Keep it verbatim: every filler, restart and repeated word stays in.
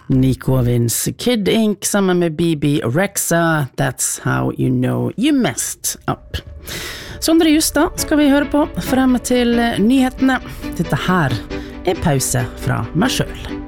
Nico Vince, Kid Ink sammen med B B Rexa, That's How You Know You Messed Up. Sondre Justad skal vi høre på frem til nyhetene. Dette her er pause fra meg selv.